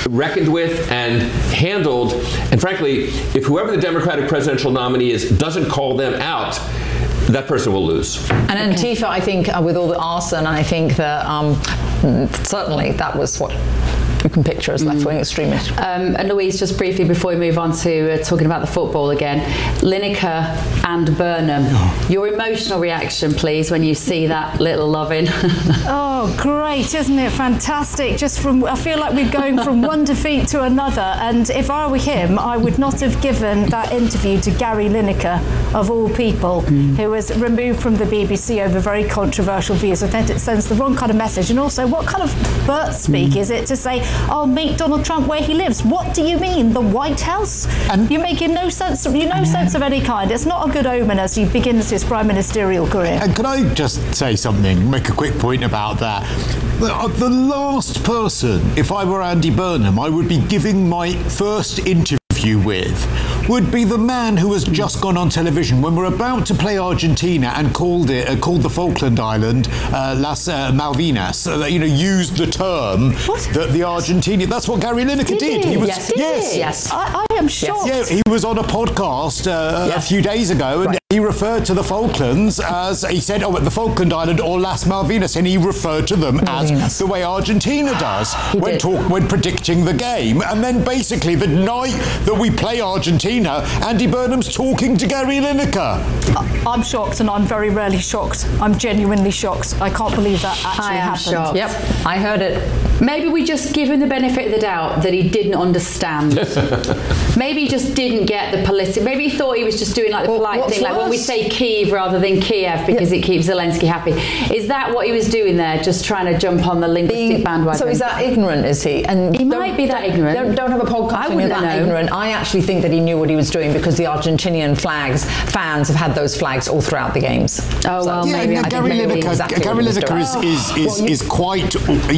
reckoned with and handled. And frankly, if whoever the Democratic presidential nominee is doesn't call them out, that person will lose. And Antifa, I think, with all the arson, I think that certainly that was what you can picture as left-wing extremists. And Louise, just briefly before we move on to talking about the football again, Lineker and Burnham, your emotional reaction, please, when you see that little loving. Oh, great, isn't it? Fantastic. I feel like we're going from one defeat to another. And if I were him, I would not have given that interview to Gary Lineker, of all people, who was removed from the BBC over very controversial views. I think it sends the wrong kind of message. And also, what kind of Bert speak is it to say, "I'll meet Donald Trump where he lives"? What do you mean, the White House? You're making no sense of any kind. It's not a good omen as he begins his prime ministerial career. And can I just say something, make a quick point about that? The last person, if I were Andy Burnham, I would be giving my first interview with would be the man who has just gone on television when we're about to play Argentina and called the Falkland Island Las Malvinas. Used the term that the Argentina. That's what Gary Lineker did. He was yes. I am shocked. Yeah, he was on a podcast a few days ago, and he referred to the Falklands as, he said, the Falkland Island or Las Malvinas, and he referred to them as the way Argentina does when predicting the game. And then basically the night that we play Argentina, Andy Burnham's talking to Gary Lineker. I'm shocked, and I'm very rarely shocked. I'm genuinely shocked. I can't believe that actually happened. Shocked. Yep, I heard it. Maybe we just give him the benefit of the doubt that he didn't understand. Maybe he just didn't get the political. Maybe he thought he was just doing like the polite thing, like when we say Kyiv rather than Kiev because it keeps Zelensky happy. Is that what he was doing there? Just trying to jump on the linguistic bandwagon? So is that ignorant? Is he? And he might be that ignorant. Don't have a podcast. I wouldn't know. Ignorant. I actually think that he knew what he was doing because the Argentinian fans have had those flags all throughout the games. Maybe. Gary Lineker is quite.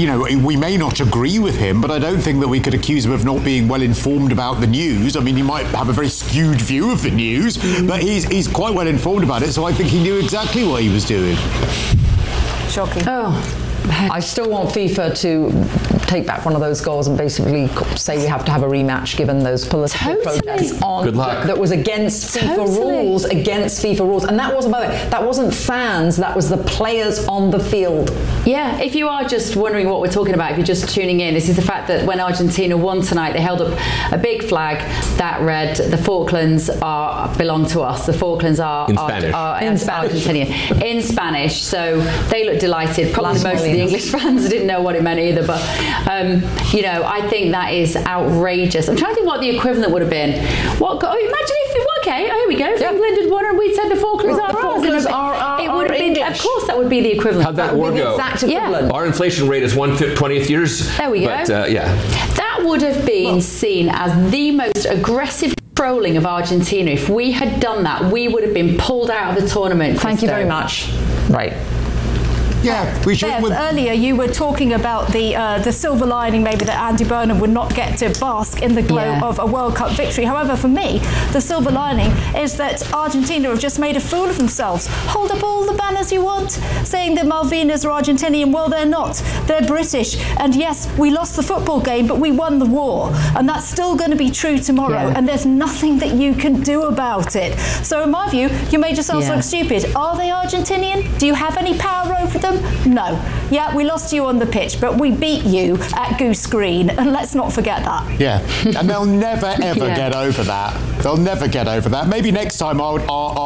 We may not agree with him, but I don't think that we could accuse him of not being well informed about the news. I mean, he might have a very skewed view of the news, but he's quite well informed about it. So I think he knew exactly what he was doing. Shocking. I still want FIFA to take back one of those goals and basically say we have to have a rematch given those political protests that was against FIFA rules. And that wasn't about it. That wasn't fans, that was the players on the field. Yeah, if you are just wondering what we're talking about, if you're just tuning in, this is the fact that when Argentina won tonight, they held up a big flag that read, "The Falklands belong to us." The Falklands are Argentinian. In Spanish. So they look delighted. Probably most of the English fans didn't know what it meant either, but I think that is outrageous. I'm trying to think what the equivalent would have been. Imagine if here we go. If England had won and we'd said the Falklands are ours. It would have been, of course, that would be the equivalent. How'd that war go? Our inflation rate is 1/20th years. There we go. But, that would have been seen as the most aggressive trolling of Argentina. If we had done that, we would have been pulled out of the tournament. Thank you very much. Right. Yeah, we should. Bev, earlier you were talking about the silver lining, maybe that Andy Burnham would not get to bask in the glow of a World Cup victory. However, for me, the silver lining is that Argentina have just made a fool of themselves. Hold up all the banners you want, saying that Malvinas are Argentinian. Well, they're not. They're British. And yes, we lost the football game, but we won the war. And that's still going to be true tomorrow. And there's nothing that you can do about it. So in my view, you made yourselves look stupid. Are they Argentinian? Do you have any power over them? No. Yeah, we lost you on the pitch, but we beat you at Goose Green, and let's not forget that. Yeah, and they'll never ever get over that. They'll never get over that. Maybe next time our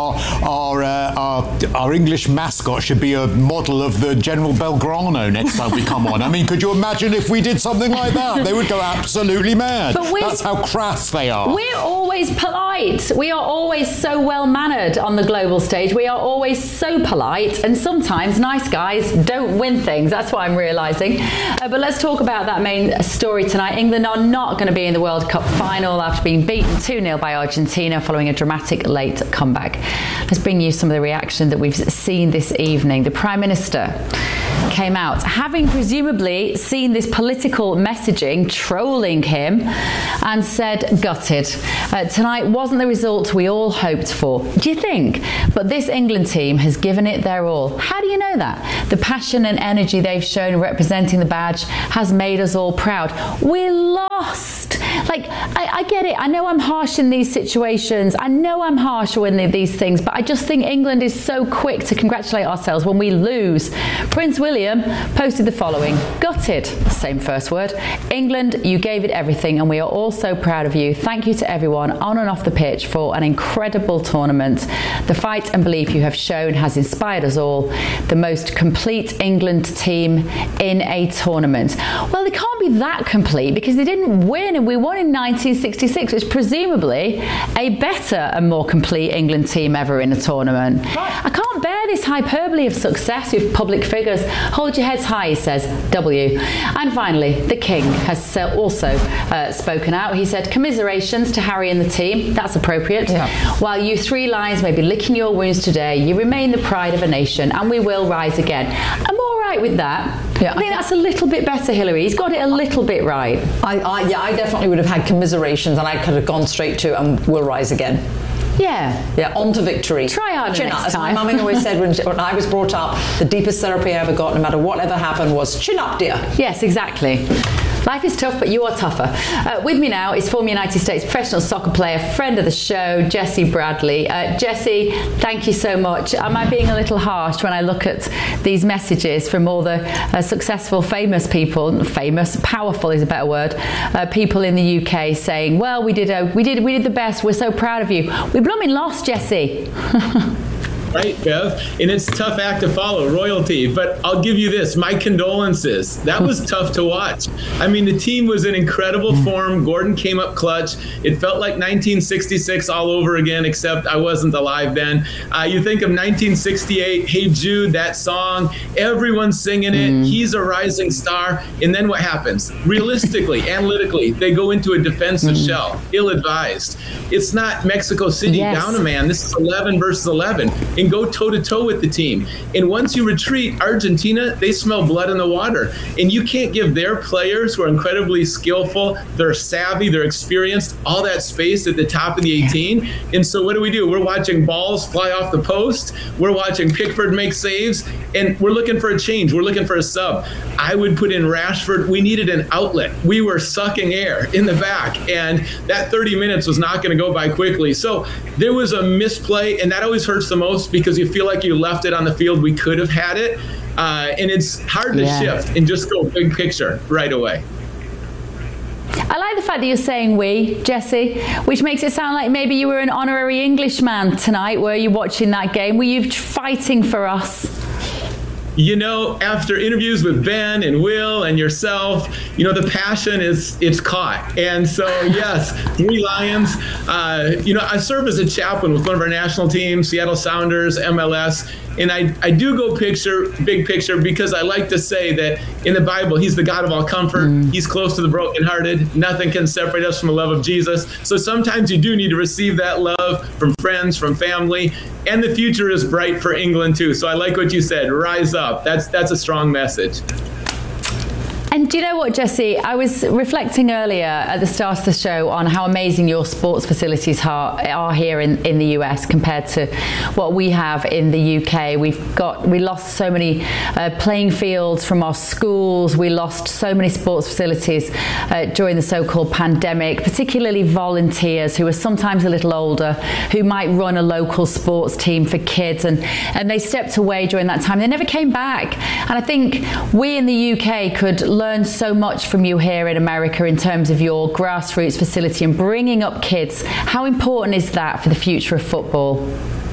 English mascot should be a model of the General Belgrano next time we come on. I mean, could you imagine if we did something like that? They would go absolutely mad. That's how crass they are. We're always polite. We are always so well-mannered on the global stage. We are always so polite, and sometimes nice guys don't win things. That's what I'm realising. But let's talk about that main story tonight. England are not going to be in the World Cup final after being beaten 2-0 by Argentina following a dramatic late comeback. Let's bring you some of the reaction that we've seen this evening. The Prime Minister came out, having presumably seen this political messaging trolling him, and said, gutted. Tonight wasn't the result we all hoped for. Do you think? But this England team has given it their all. How do you know that? The passion and energy they've shown representing the badge has made us all proud. We lost. Like, I get it. I know I'm harsh in these situations. I know I'm harsh when these things, but I just think England is so quick to congratulate ourselves when we lose. Prince William posted the following: gutted, same first word. England, you gave it everything, and we are all so proud of you. Thank you to everyone on and off the pitch for an incredible tournament. The fight and belief you have shown has inspired us all. The most complete England team in a tournament. Well, they can't be that complete because they didn't win, and we won in 1966, which is presumably a better and more complete England team ever in a tournament. Right. I can't bear this hyperbole of success with public figures. Hold your heads high, he says. W. And finally, the King has also spoken out. He said, commiserations to Harry and the team. That's appropriate. Yeah. While you three lions may be licking your wounds today, you remain the pride of a nation, and we will rise again. I'm all right with that. Yeah, I think that's a little bit better, Hillary. He's got it a little bit right. I definitely would have had commiserations, and I could have gone straight to and we'll rise again. Yeah, on to victory. Try harder next time. As my mummy always said when I was brought up, the deepest therapy I ever got, no matter what ever happened, was chin up, dear. Yes, exactly. Life is tough, but you are tougher. With me now is former United States professional soccer player, friend of the show, Jessie Bradley. Jessie, thank you so much. Am I being a little harsh when I look at these messages from all the successful, famous people, powerful is a better word, people in the UK saying, well, we did the best, we're so proud of you. We blooming lost, Jessie. Right, Bev? And it's a tough act to follow, royalty. But I'll give you this, my condolences. That was tough to watch. I mean, the team was in incredible form. Gordon came up clutch. It felt like 1966 all over again, except I wasn't alive then. You think of 1968, Hey Jude, that song, everyone's singing it. He's a rising star. And then what happens? Realistically, analytically, they go into a defensive shell, ill-advised. It's not Mexico City down a man. This is 11 versus 11. And go toe-to-toe with the team. And once you retreat, Argentina, they smell blood in the water. And you can't give their players, who are incredibly skillful, they're savvy, they're experienced, all that space at the top of the 18. And so what do? We're watching balls fly off the post. We're watching Pickford make saves. And we're looking for a change. We're looking for a sub. I would put in Rashford. We needed an outlet. We were sucking air in the back. And that 30 minutes was not going to go by quickly. So there was a misplay, and that always hurts the most because you feel like you left it on the field. We could have had it. And it's hard to shift and just go big picture right away. I like the fact that you're saying we, Jessie, which makes it sound like maybe you were an honorary Englishman tonight. Were you watching that game? Were you fighting for us? You know, after interviews with Ben and Will and yourself, you know, the passion it's caught. And so, yes, three Lions. You know, I serve as a chaplain with one of our national teams, Seattle Sounders, MLS. And I do go big picture, because I like to say that in the Bible, he's the God of all comfort. He's close to the brokenhearted. Nothing can separate us from the love of Jesus. So sometimes you do need to receive that love from friends, from family. And the future is bright for England too. So I like what you said, rise up. That's a strong message. And do you know what, Jessie? I was reflecting earlier at the start of the show on how amazing your sports facilities are here in the US compared to what we have in the UK. We lost so many playing fields from our schools. We lost so many sports facilities during the so-called pandemic, particularly volunteers who are sometimes a little older, who might run a local sports team for kids, and they stepped away during that time. They never came back. And I think we in the UK could learn so much from you here in America in terms of your grassroots facility and bringing up kids. How important is that for the future of football?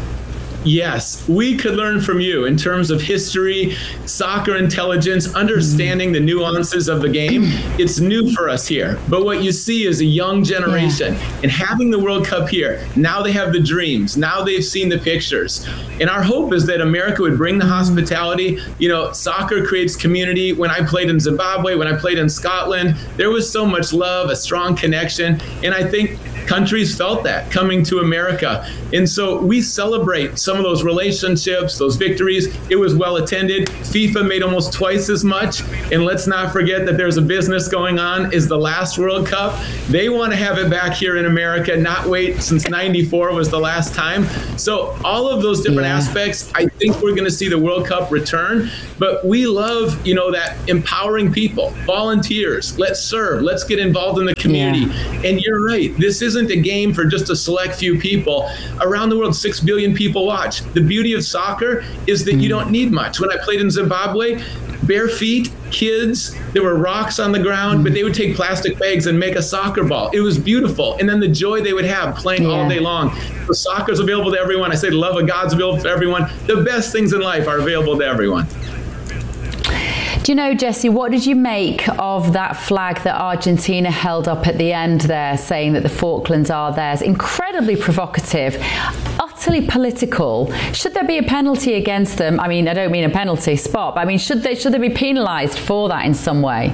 Yes, we could learn from you in terms of history, soccer intelligence, understanding the nuances of the game. It's new for us here. But what you see is a young generation. And having the World Cup here, now they have the dreams. Now they've seen the pictures. And our hope is that America would bring the hospitality. You know, soccer creates community. When I played in Zimbabwe, when I played in Scotland, there was so much love, a strong connection. And I think countries felt that coming to America. And so we celebrate some of those relationships, those victories. It was well attended. FIFA made almost twice as much. And let's not forget that there's a business going on, is the last World Cup. They want to have it back here in America, not wait since 94 was the last time. So all of those different aspects, I think we're going to see the World Cup return. But we love, that empowering people, volunteers, let's serve, let's get involved in the community. And you're right, this isn't a game for just a select few people. Around the world, 6 billion people watch. The beauty of soccer is that you don't need much. When I played in Zimbabwe, bare feet, kids, there were rocks on the ground, but they would take plastic bags and make a soccer ball. It was beautiful. And then the joy they would have playing all day long. So soccer's available to everyone. I say the love of God's available to everyone. The best things in life are available to everyone. Do you know, Jesse, what did you make of that flag that Argentina held up at the end there, saying that the Falklands are theirs? Incredibly provocative, utterly political. Should there be a penalty against them? I mean, I don't mean a penalty spot, but I mean, should they be penalised for that in some way?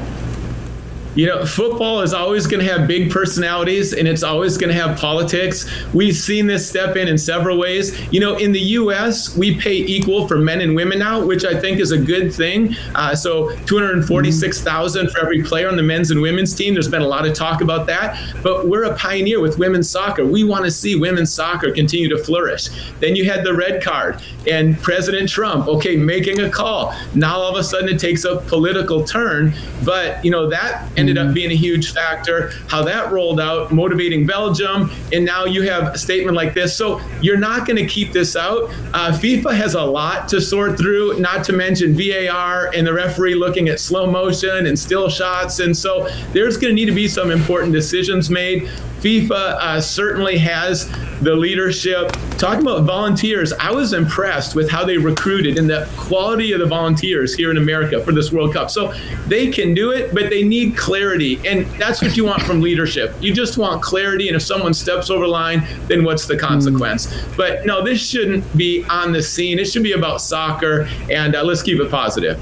Football is always going to have big personalities, and it's always going to have politics. We've seen this step in several ways. In the U.S., we pay equal for men and women now, which I think is a good thing. So $246,000 for every player on the men's and women's team. There's been a lot of talk about that, but we're a pioneer with women's soccer. We want to see women's soccer continue to flourish. Then you had the red card and President Trump, making a call. Now all of a sudden it takes a political turn, but that ended up being a huge factor, how that rolled out, motivating Belgium, and now you have a statement like this. So you're not going to keep this out. FIFA has a lot to sort through, not to mention VAR and the referee looking at slow motion and still shots, and so there's going to need to be some important decisions made. FIFA certainly has the leadership. Talking about volunteers, I was impressed with how they recruited and the quality of the volunteers here in America for this World Cup. So they can do it, but they need clarity. And that's what you want from leadership. You just want clarity. And if someone steps over the line, then what's the consequence? But no, this shouldn't be on the scene. It should be about soccer. And let's keep it positive.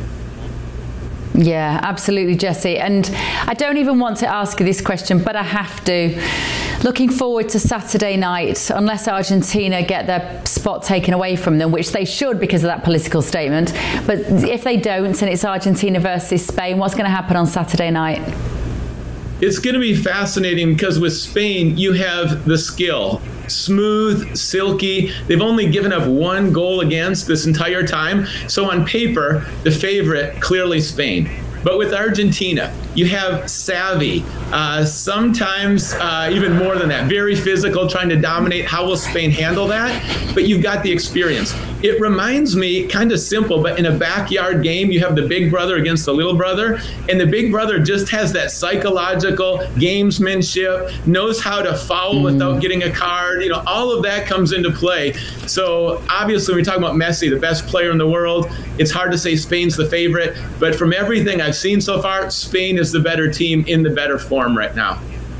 Yeah, absolutely, Jesse. And I don't even want to ask you this question, but I have to. Looking forward to Saturday night, unless Argentina get their spot taken away from them, which they should because of that political statement. But if they don't, and it's Argentina versus Spain, what's going to happen on Saturday night? It's going to be fascinating because with Spain, you have the skill. Smooth, silky. They've only given up one goal against this entire time. So on paper, the favorite, clearly Spain. But with Argentina, you have savvy, sometimes even more than that, very physical, trying to dominate. How will Spain handle that? But you've got the experience. It reminds me, kind of simple, but in a backyard game, you have the big brother against the little brother, and the big brother just has that psychological gamesmanship, knows how to foul without getting a card. All of that comes into play. So obviously, when we talk about Messi, the best player in the world, it's hard to say Spain's the favorite, but from everything I've seen so far, Spain is the better team in the better form right now.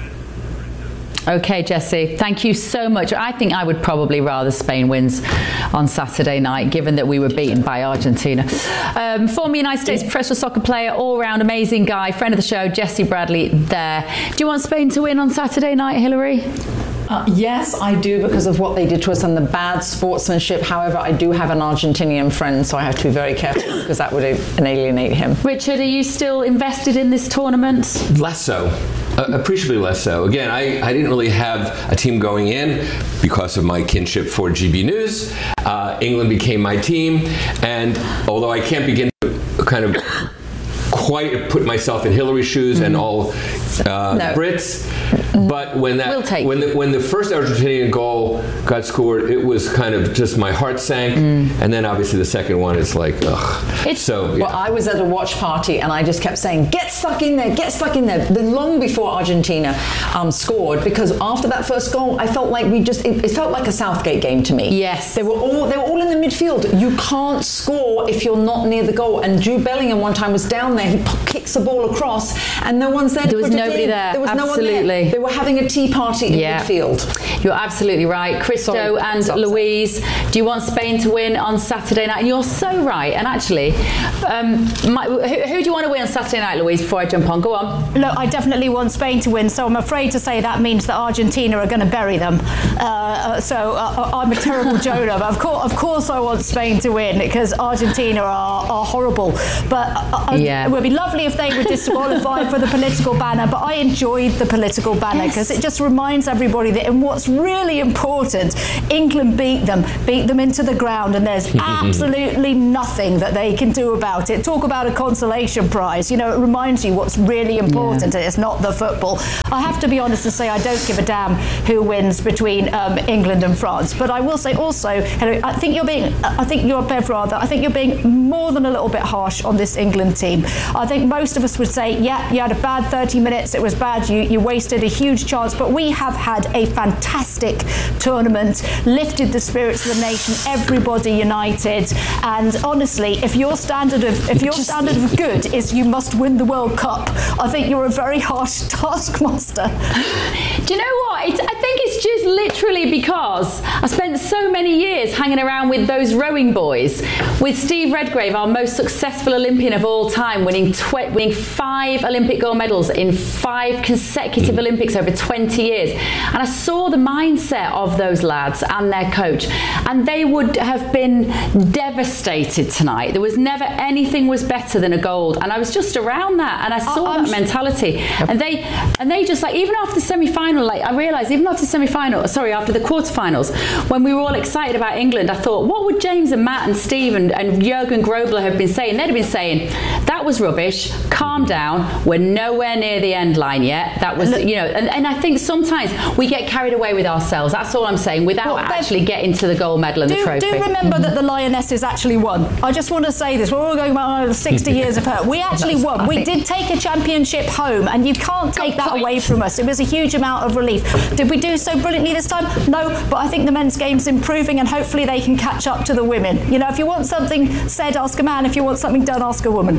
Okay, Jesse, thank you so much. I think I would probably rather Spain wins on Saturday night, given that we were beaten by Argentina. Former United States professional soccer player, all-round amazing guy, friend of the show, Jesse Bradley there. Do you want Spain to win on Saturday night, Hillary? Yes, I do, because of what they did to us and the bad sportsmanship. However, I do have an Argentinian friend, so I have to be very careful because that would alienate him. Richard, are you still invested in this tournament? Less so. Appreciably less so. Again, I didn't really have a team going in because of my kinship for GB News. England became my team, and although I can't begin to kind of quite put myself in Hillary's shoes and all Brits, but when the first Argentinian goal got scored, it was kind of just my heart sank, and then obviously the second one is like, ugh. Well, I was at a watch party and I just kept saying, get stuck in there, get stuck in there. Then long before Argentina scored, because after that first goal, I felt like it felt like a Southgate game to me. Yes, they were all in the midfield. You can't score if you're not near the goal. And Jude Bellingham one time was down there. He kicks the ball across, and no one's there. There was nobody there. There was Absolutely. no one there. They were were having a tea party in midfield. You're absolutely right. Christo and Louise, do you want Spain to win on Saturday night? And you're so right. And actually, who do you want to win on Saturday night, Louise, before I jump on? Go on. Look, I definitely want Spain to win, so I'm afraid to say that means that Argentina are going to bury them. I'm a terrible Jonah, but of course I want Spain to win, because Argentina are horrible. But it would be lovely if they were disqualified for the political banner, but I enjoyed the political banner because it just reminds everybody that in what's really important, England beat them into the ground, and there's absolutely nothing that they can do about it. Talk about a consolation prize. You know, it reminds you what's really important, and it's not the football. I have to be honest and say I don't give a damn who wins between England and France. But I will say also, Henry, I think you're being more than a little bit harsh on this England team. I think most of us would say, yeah, you had a bad 30 minutes, it was bad, you wasted a huge chance, but we have had a fantastic tournament, lifted the spirits of the nation, everybody united, and honestly, if your standard of good is you must win the World Cup, I think you're a very harsh taskmaster. Do you know what? I think it's just literally because I spent so many years hanging around with those rowing boys, with Steve Redgrave, our most successful Olympian of all time, winning 5 Olympic gold medals in 5 consecutive Olympics over 20 years. And I saw the mindset of those lads and their coach, and they would have been devastated tonight. There was never anything was better than a gold, and I was just around that, and I saw that mentality. And they just, like, even after the semi-final, like I realised even after the quarterfinals, when we were all excited about England, I thought, what would James and Matt and Steve and Jurgen Grobler have been saying? They'd have been saying, that was rubbish, calm down, we're nowhere near the end line yet. That was, and I think sometimes we get carried away with ourselves, that's all I'm saying, without actually getting to the gold medal and the trophy. Do remember that the Lionesses actually won. I just want to say this, we're all going about 60 years of her. We actually won. We did take a championship home, and you can't take that away from us. It was a huge amount of relief. Did we do so brilliantly this time? No, but I think the men's game's improving, and hopefully they can catch up to the women. You know, if you want something said, ask a man. If you want something done, ask a woman.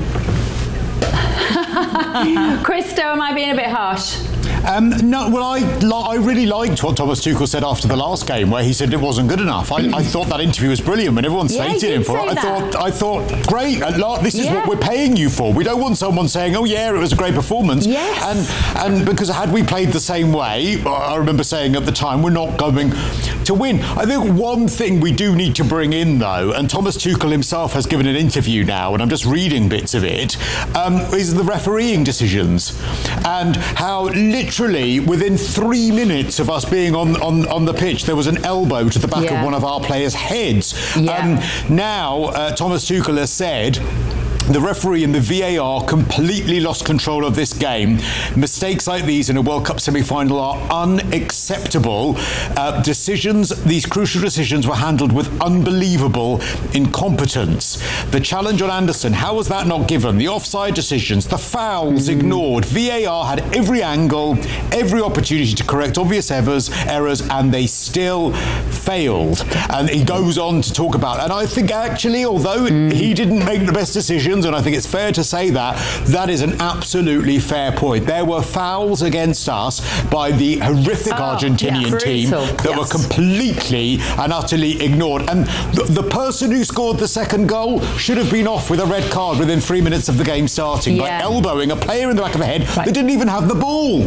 Christo, am I being a bit harsh? No, well, I really liked what Thomas Tuchel said after the last game, where he said it wasn't good enough. I thought that interview was brilliant when everyone slated him for it. I thought, great, this is what we're paying you for. We don't want someone saying, oh yeah, it was a great performance. Yes. And because had we played the same way, I remember saying at the time, we're not going to win. I think one thing we do need to bring in, though, and Thomas Tuchel himself has given an interview now, and I'm just reading bits of it, is the refereeing decisions, and how literally within 3 minutes of us being on the pitch, there was an elbow to the back of one of our players' heads. Now, Thomas Tuchel has said the referee and the VAR completely lost control of this game. Mistakes like these in a World Cup semi-final are unacceptable. These crucial decisions were handled with unbelievable incompetence. The challenge on Anderson, how was that not given? The offside decisions, the fouls ignored. VAR had every angle, every opportunity to correct obvious errors, and they still failed. And he goes on to talk about, and I think actually, although he didn't make the best decisions, and I think it's fair to say that is an absolutely fair point. There were fouls against us by the horrific Argentinian team that were completely and utterly ignored. And the person who scored the second goal should have been off with a red card within 3 minutes of the game starting by elbowing a player in the back of the head that didn't even have the ball.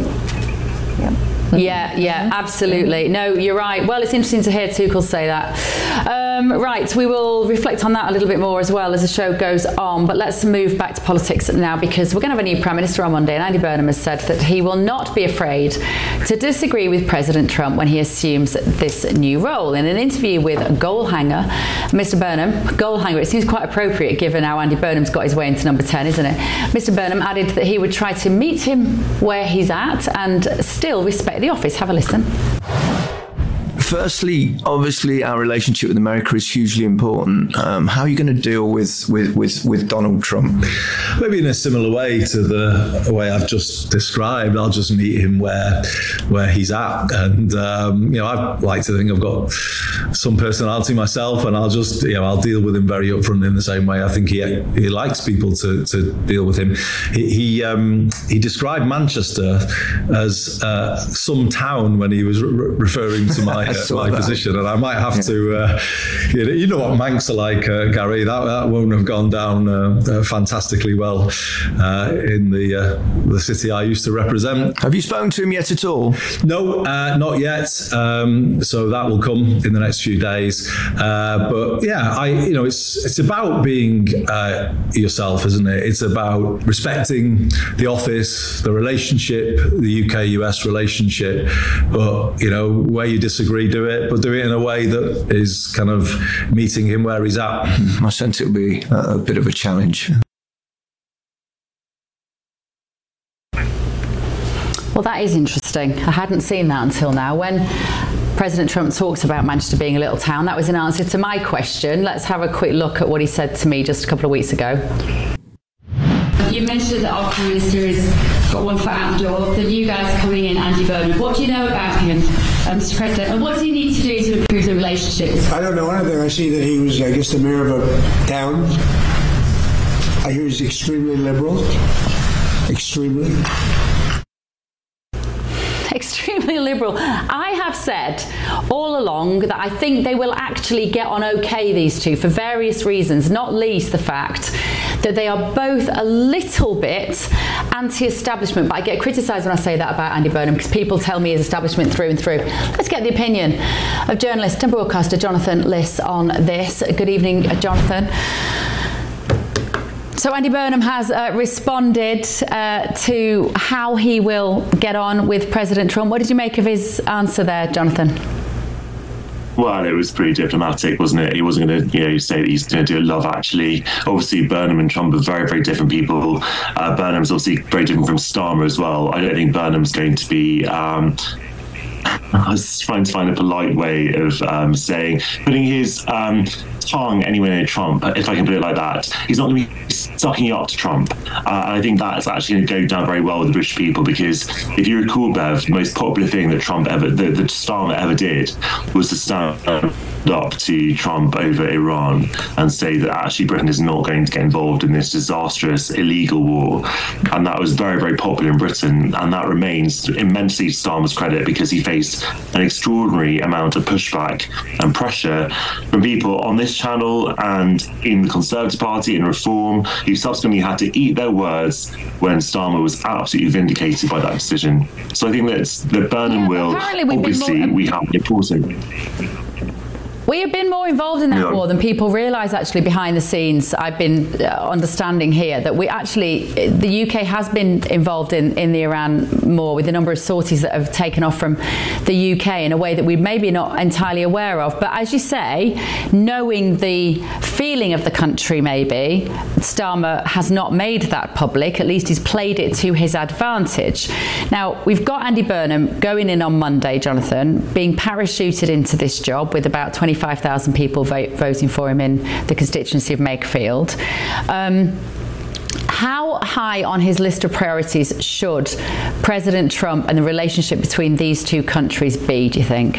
Yeah, absolutely. No, you're right. Well, it's interesting to hear Tuchel say that. Right, we will reflect on that a little bit more as well as the show goes on, but let's move back to politics now, because we're going to have a new Prime Minister on Monday, and Andy Burnham has said that he will not be afraid to disagree with President Trump when he assumes this new role. In an interview with Goalhanger, Mr. Burnham, Goalhanger, it seems quite appropriate given how Andy Burnham's got his way into number 10, isn't it? Mr. Burnham added that he would try to meet him where he's at and still respect the office. Have a listen. firstly, obviously, our relationship with America is hugely important. How are you going to deal with Donald Trump? Maybe in a similar way to the way I've just described. I'll just meet him where he's at, and I like to think I've got some personality myself, and I'll just I'll deal with him very upfront in the same way I think he likes people to deal with him. He described Manchester as some town when he was referring to my position, and I might have to you know what Manx are like, Gary. That won't have gone down fantastically well in the city I used to represent. Have you spoken to him yet at all? No, not yet. So that will come in the next few days. But yeah, it's about being yourself, isn't it? It's about respecting the office, the relationship, the UK-US relationship. But where you disagree, do it, but do it in a way that is kind of meeting him where he's at. I sense it will be a bit of a challenge. Well, that is interesting. I hadn't seen that until now. When President Trump talks about Manchester being a little town, that was in answer to my question. Let's have a quick look at what he said to me just a couple of weeks ago. You mentioned that our Prime Minister has got one foot out the door. The new guy's coming in, Andy Burnham. What do you know about him, Mr. President? And what does he need to do to improve the relationship? I don't know anything. I see that he was, the mayor of a town. I hear he's extremely liberal. Extremely liberal. I have said all along that I think they will actually get on okay, these two, for various reasons, not least the fact that they are both a little bit anti-establishment. But I get criticised when I say that about Andy Burnham, because people tell me he's establishment through and through. Let's get the opinion of journalist and broadcaster Jonathan Liss on this. Good evening, Jonathan. So Andy Burnham has responded to how he will get on with President Trump. What did you make of his answer there, Jonathan? Well, it was pretty diplomatic, wasn't it? He wasn't going to, say that he's going to do a love, actually. Obviously, Burnham and Trump are very, very different people. Burnham's obviously very different from Starmer as well. I don't think Burnham's going to be... I was trying to find a polite way of putting his tongue anywhere near Trump, if I can put it like that. He's not going to be sucking up to Trump. And I think that's actually going to go down very well with the British people, because if you recall, Bev, the most popular thing that that Starmer ever did was to stand up to Trump over Iran and say that actually Britain is not going to get involved in this disastrous illegal war. And that was very, very popular in Britain, and that remains immensely to Starmer's credit, because he faced an extraordinary amount of pushback and pressure from people on this channel and in the Conservative Party and Reform, who subsequently had to eat their words when Starmer was absolutely vindicated by that decision. So I think that Burnham will, obviously, we have the important... We have been more involved in that war than people realise, actually, behind the scenes. I've been understanding here that the UK has been involved in the Iran war, with the number of sorties that have taken off from the UK in a way that we maybe not entirely aware of. But as you say, knowing the feeling of the country, maybe, Starmer has not made that public. At least he's played it to his advantage. Now, we've got Andy Burnham going in on Monday, Jonathan, being parachuted into this job with about 25,000 people voting for him in the constituency of Makerfield. How high on his list of priorities should President Trump and the relationship between these two countries be, do you think?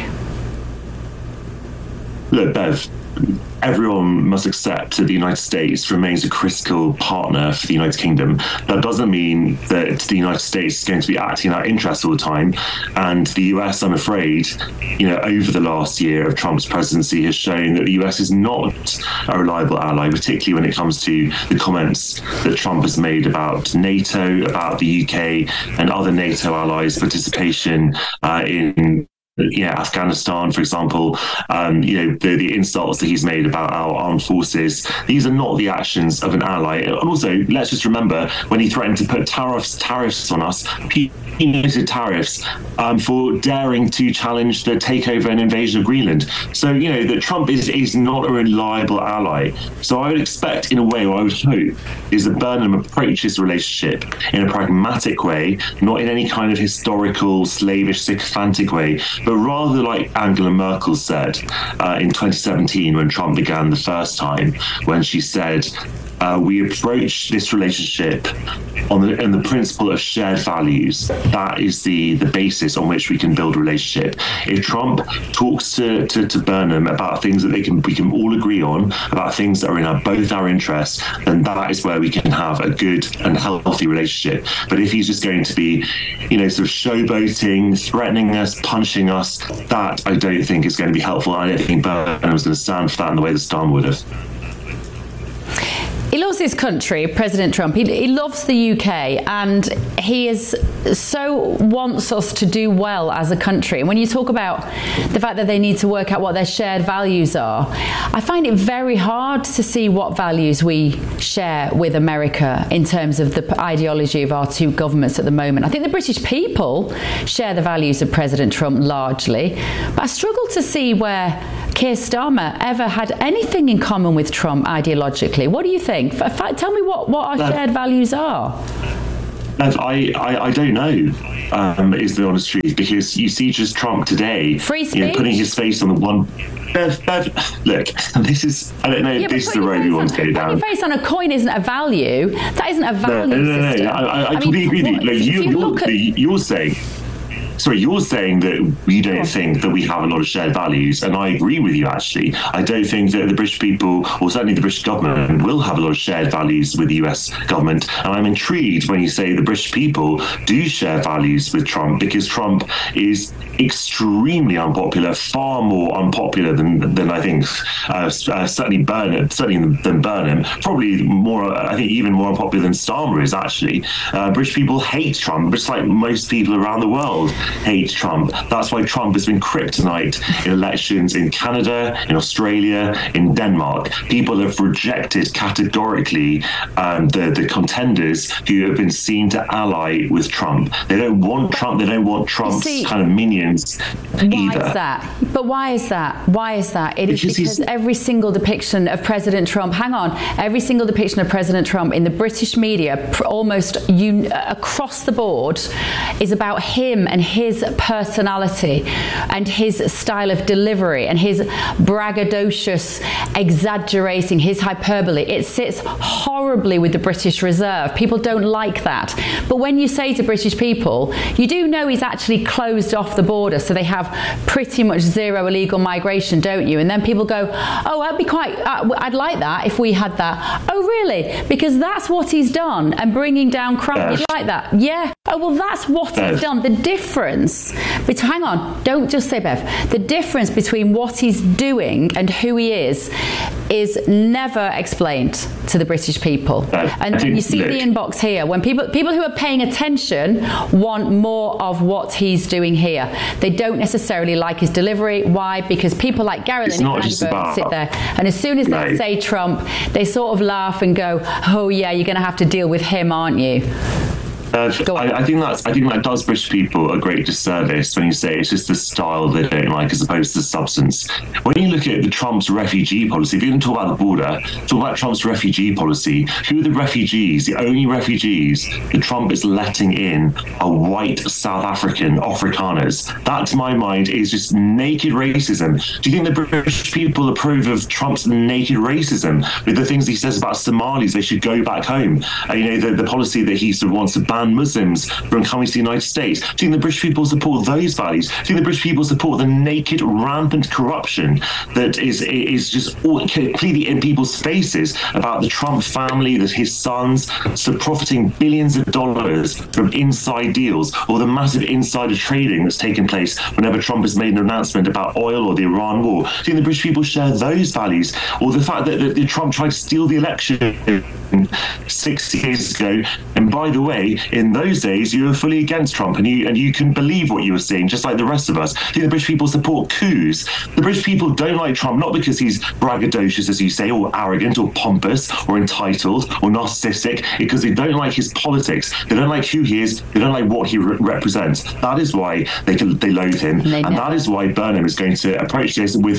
Look, Bev, everyone must accept that the United States remains a critical partner for the United Kingdom. That doesn't mean that the United States is going to be acting in our interests all the time. And the US, I'm afraid, over the last year of Trump's presidency has shown that the US is not a reliable ally, particularly when it comes to the comments that Trump has made about NATO, about the UK and other NATO allies' participation in Afghanistan, for example, the insults that he's made about our armed forces. These are not the actions of an ally. And also, let's just remember, when he threatened to put tariffs on us, punitive tariffs for daring to challenge the takeover and invasion of Greenland. So, that Trump is not a reliable ally. So I would expect, in a way, or I would hope, is that Burnham approaches the relationship in a pragmatic way, not in any kind of historical, slavish, sycophantic way, But rather like Angela Merkel said in 2017 when Trump began the first time, when she said, we approach this relationship on the principle of shared values. That is the basis on which we can build a relationship. If Trump talks to Burnham about things that we can all agree on, about things that are in both our interests, then that is where we can have a good and healthy relationship. But if he's just going to be, sort of showboating, threatening us, punishing us, that I don't think is going to be helpful. I don't think Burnham's going to stand for that in the way that Starmer would have. He loves his country, President Trump. He loves the UK, and he wants us to do well as a country. And when you talk about the fact that they need to work out what their shared values are, I find it very hard to see what values we share with America in terms of the ideology of our two governments at the moment. I think the British people share the values of President Trump largely, but I struggle to see where Keir Starmer ever had anything in common with Trump ideologically. What do you think? Tell me what our shared values are. I don't know, is the honest truth, because you see just Trump today, free speech, putting his face on the one. Look, this is, I don't know, this is the road we want to go down. Putting your face on a coin isn't a value. That isn't a value system. No. I completely agree with you. You're saying... Sorry, you're saying that we don't think that we have a lot of shared values, and I agree with you, actually. I don't think that the British people, or certainly the British government, will have a lot of shared values with the US government. And I'm intrigued when you say the British people do share values with Trump, because Trump is extremely unpopular, far more unpopular than I think, certainly than Burnham, probably more, I think even more unpopular than Starmer is, actually. British people hate Trump, just like most people around the world hate Trump. That's why Trump has been kryptonite in elections in Canada, in Australia, in Denmark. People have rejected categorically the contenders who have been seen to ally with Trump. They don't want Trump. They don't want Trump's kind of minions either. Why is that? But why is that? Why is that? It is because every single depiction of President Trump, every single depiction of President Trump in the British media, almost across the board, is about him and his personality and his style of delivery and his braggadocious exaggerating, his hyperbole. It sits horribly with the British Reserve. People don't like that. But when you say to British people, you do know he's actually closed off the border, so they have pretty much zero illegal migration, don't you? And then people go, oh, I'd like that if we had that. Oh, really? Because that's what he's done, and bringing down crime. You'd like that? Yeah. Oh, well, that's what he's done. The difference hang on, don't just say Bev. The difference between what he's doing and who he is never explained to the British people. And you see the inbox here, when people who are paying attention want more of what he's doing here. They don't necessarily like his delivery. Why? Because people like Gary Lynn and Andy Burnham sit there, and as soon as they say Trump, they sort of laugh and go, oh yeah, you're going to have to deal with him, aren't you? I think that does British people a great disservice when you say it's just the style they don't like as opposed to the substance. When you look at the Trump's refugee policy, if you're going to talk about the border, talk about Trump's refugee policy. Who are the refugees? The only refugees that Trump is letting in are white South Afrikaners. That, to my mind, is just naked racism. Do you think the British people approve of Trump's naked racism with the things he says about Somalis? They should go back home. The policy that he sort of wants to ban Muslims from coming to the United States. Do you think the British people support those values? Do you think the British people support the naked, rampant corruption that is just completely in people's faces about the Trump family, that his sons profiting billions of dollars from inside deals, or the massive insider trading that's taken place whenever Trump has made an announcement about oil or the Iran war? Do you think the British people share those values? Or the fact that Trump tried to steal the election 6 years ago, and by the way, in those days you were fully against Trump, and you couldn't believe what you were seeing, just like the rest of us. I think the British people support coups. The British people don't like Trump not because he's braggadocious, as you say, or arrogant, or pompous, or entitled, or narcissistic, because they don't like his politics. They don't like who he is. They don't like what he represents. That is why they loathe him, and that is why Burnham is going to approach this with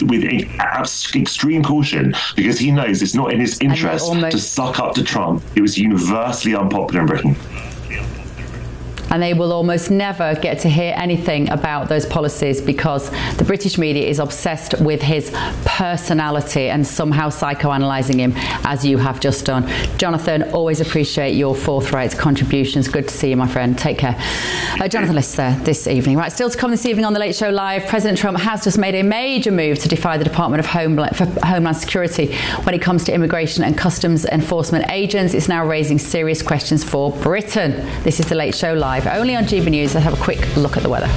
extreme caution, because he knows it's not in his interest to suck up to Trump. It was universally unpopular in Britain. and they will almost never get to hear anything about those policies because the British media is obsessed with his personality and somehow psychoanalyzing him, as you have just done. Jonathan, always appreciate your forthright contributions. Good to see you, my friend. Take care. Jonathan Lister this evening. Right, still to come this evening on The Late Show Live, President Trump has just made a major move to defy the Department of Homeland Security when it comes to immigration and customs enforcement agents. It's now raising serious questions for Britain. This is The Late Show Live, only on GB News. Let's have a quick look at the weather.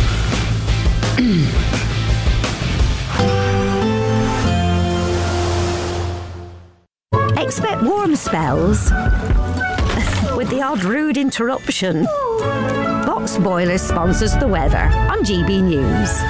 Expect warm spells with the odd rude interruption. Box Boilers sponsors the weather on GB News.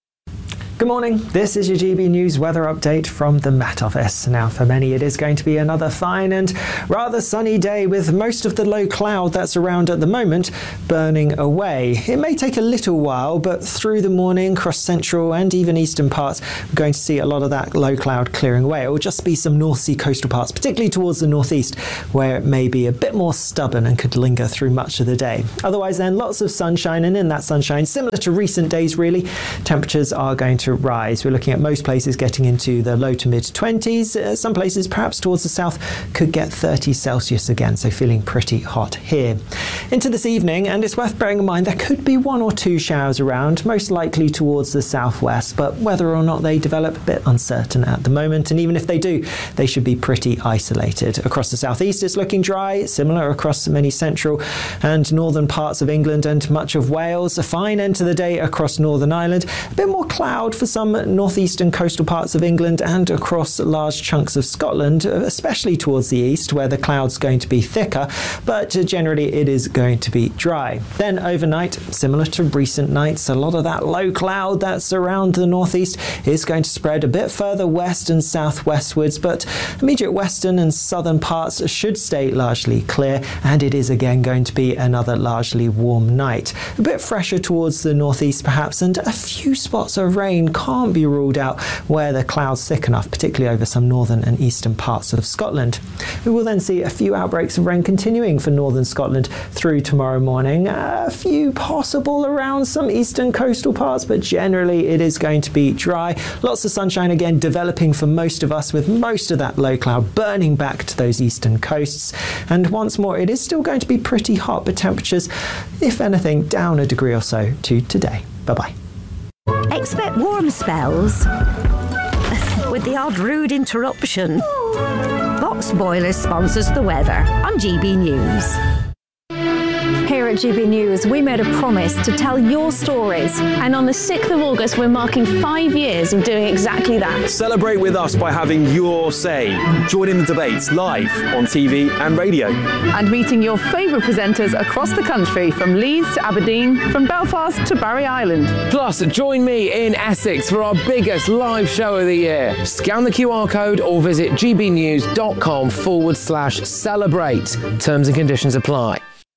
Good morning, this is your GB News weather update from the Met Office. Now for many it is going to be another fine and rather sunny day with most of the low cloud that's around at the moment burning away. It may take a little while, but through the morning across central and even eastern parts we're going to see a lot of that low cloud clearing away. It will just be some North Sea coastal parts, particularly towards the northeast, where it may be a bit more stubborn and could linger through much of the day. Otherwise then lots of sunshine, and in that sunshine, similar to recent days really, temperatures are going to rise. We're looking at most places getting into the low to mid 20s. Some places perhaps towards the south could get 30 Celsius again, so feeling pretty hot here. Into this evening, and it's worth bearing in mind there could be 1 or 2 showers around, most likely towards the southwest, but whether or not they develop, a bit uncertain at the moment, and even if they do, they should be pretty isolated. Across the southeast it's looking dry, similar across many central and northern parts of England and much of Wales. A fine end to the day across Northern Ireland, a bit more cloud for some northeastern coastal parts of England and across large chunks of Scotland, especially towards the east where the cloud's going to be thicker, but generally it is going to be dry. Then overnight, similar to recent nights, a lot of that low cloud that's around the northeast is going to spread a bit further west and southwestwards, but immediate western and southern parts should stay largely clear, and it is again going to be another largely warm night. A bit fresher towards the northeast perhaps, and a few spots of rain can't be ruled out where the cloud's thick enough, particularly over some northern and eastern parts of Scotland. We will then see a few outbreaks of rain continuing for northern Scotland through tomorrow morning. A few possible around some eastern coastal parts, but generally it is going to be dry. Lots of sunshine again developing for most of us, with most of that low cloud burning back to those eastern coasts. And once more, it is still going to be pretty hot, but temperatures, if anything, down a degree or so to today. Bye-bye. Expect warm spells with the odd rude interruption. Box Boilers sponsors the weather on GB News. Here at GB News, we made a promise to tell your stories. And on the 6th of August, we're marking 5 years of doing exactly that. Celebrate with us by having your say. Join in the debates live on TV and radio. And meeting your favourite presenters across the country, from Leeds to Aberdeen, from Belfast to Barry Island. Plus, join me in Essex for our biggest live show of the year. Scan the QR code or visit gbnews.com/celebrate. Terms and conditions apply.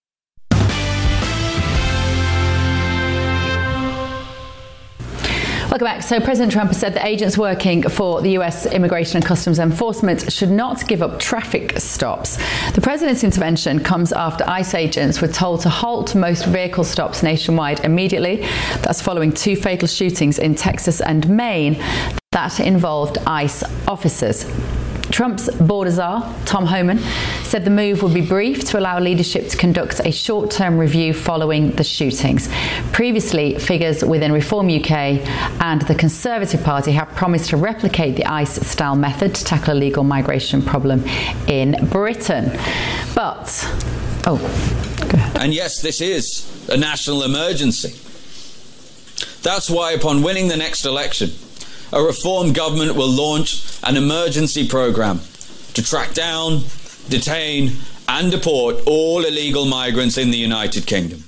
Welcome back. So President Trump has said that agents working for the US Immigration and Customs Enforcement should not give up traffic stops. The president's intervention comes after ICE agents were told to halt most vehicle stops nationwide immediately. That's following 2 fatal shootings in Texas and Maine that involved ICE officers. Trump's border czar, Tom Homan, said the move would be brief to allow leadership to conduct a short-term review following the shootings. Previously, figures within Reform UK and the Conservative Party have promised to replicate the ICE-style method to tackle a legal migration problem in Britain. But, go ahead. And yes, this is a national emergency. That's why upon winning the next election, a Reform government will launch an emergency programme to track down, detain and deport all illegal migrants in the United Kingdom.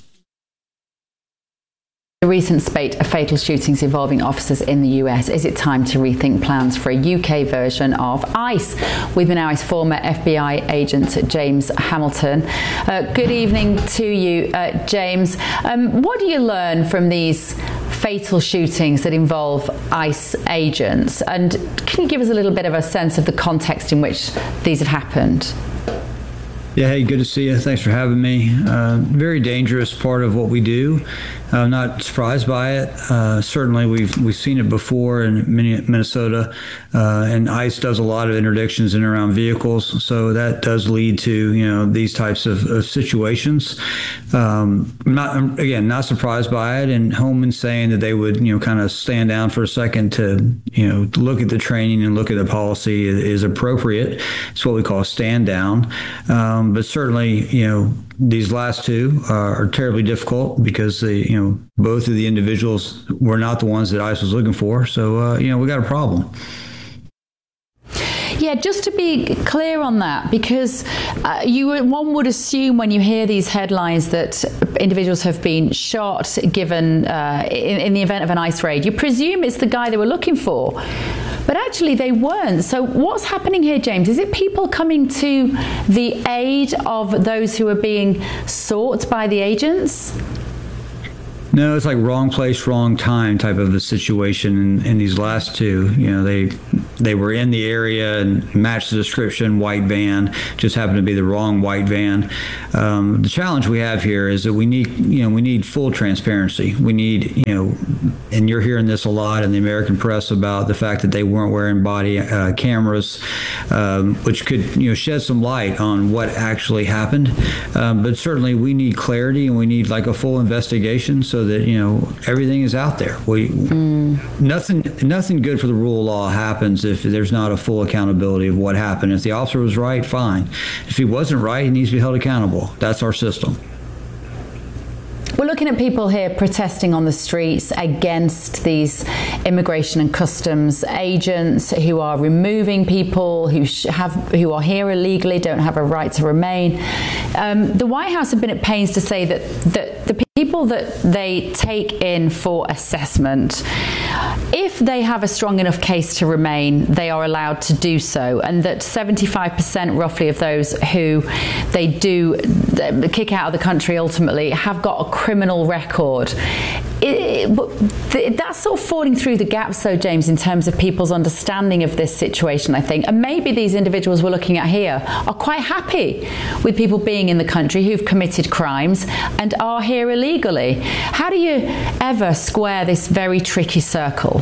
The recent spate of fatal shootings involving officers in the US, is it time to rethink plans for a UK version of ICE? With me now is former FBI agent James Hamilton. Good evening to you, James. What do you learn from these fatal shootings that involve ICE agents? And can you give us a little bit of a sense of the context in which these have happened? Yeah, hey, good to see you. Thanks for having me. Very dangerous part of what we do. I'm not surprised by it. Certainly, we've seen it before in Minnesota, and ICE does a lot of interdictions in and around vehicles, so that does lead to these types of situations. Not surprised by it. And Holman saying that they would kind of stand down for a second to look at the training and look at the policy is appropriate. It's what we call a stand down. But certainly, these last two are terribly difficult because both of the individuals were not the ones that ICE was looking for. So, we got a problem. Yeah, just to be clear on that, because one would assume when you hear these headlines that individuals have been shot, given in the event of an ICE raid, you presume it's the guy they were looking for. But actually they weren't. So what's happening here, James? Is it people coming to the aid of those who are being sought by the agents? No, it's like wrong place, wrong time type of a situation in these last two. They were in the area and matched the description, white van, just happened to be the wrong white van. The challenge we have here is that we need full transparency. We need, and you're hearing this a lot in the American press about the fact that they weren't wearing body cameras, which could, shed some light on what actually happened. But certainly we need clarity and we need like a full investigation so that everything is out there. Nothing good for the rule of law happens if there's not a full accountability of what happened. If the officer was right, fine. If he wasn't right, he needs to be held accountable. That's our system. We're looking at people here protesting on the streets against these immigration and customs agents who are removing people who are here illegally, don't have a right to remain. The White House have been at pains to say that the people that they take in for assessment, if they have a strong enough case to remain, they are allowed to do so, and that 75% roughly of those who they do kick out of the country ultimately have got a criminal record. That's sort of falling through the gaps, though, James, in terms of people's understanding of this situation, I think. And maybe these individuals we're looking at here are quite happy with people being in the country who've committed crimes and are here illegally. How do you ever square this very tricky circle?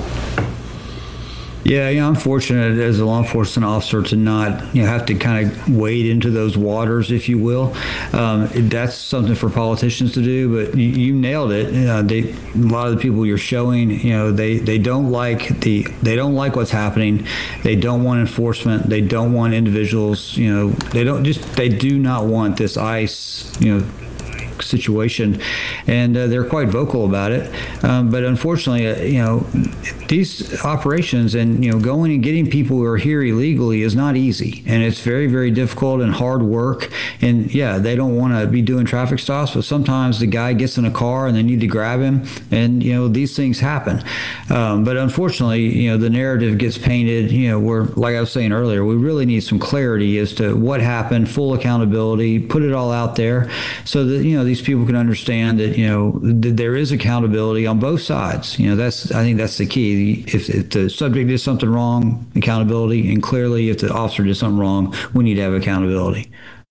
Yeah, I'm fortunate as a law enforcement officer to not, have to kind of wade into those waters, if you will. That's something for politicians to do, but you nailed it. A lot of the people you're showing, they don't like what's happening. They don't want enforcement. They don't want individuals. They do not want this ICE, situation, and they're quite vocal about it. But unfortunately, these operations and going and getting people who are here illegally is not easy, and it's very, very difficult and hard work. And yeah, they don't want to be doing traffic stops, but sometimes the guy gets in a car and they need to grab him, and these things happen. But unfortunately, the narrative gets painted. We're, like I was saying earlier, we really need some clarity as to what happened, full accountability, put it all out there, so that these people can understand that that there is accountability on both sides. I think that's the key. If the subject did something wrong, accountability, and clearly if the officer did something wrong, we need to have accountability.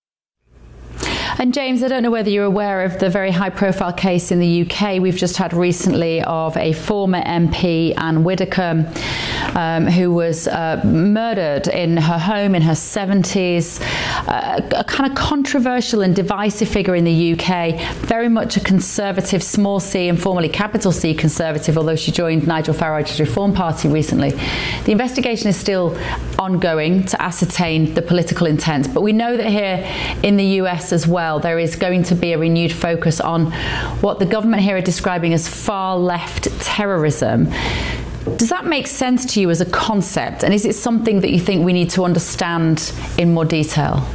And James, I don't know whether you're aware of the very high-profile case in the UK we've just had recently of a former MP, Anne Widdecombe, who was murdered in her home in her 70s, a kind of controversial and divisive figure in the UK, very much a conservative, small c and formerly capital C conservative, although she joined Nigel Farage's Reform Party recently. The investigation is still ongoing to ascertain the political intent, but we know that here in the US as well, there is going to be a renewed focus on what the government here are describing as far-left terrorism. Does that make sense to you as a concept? And is it something that you think we need to understand in more detail?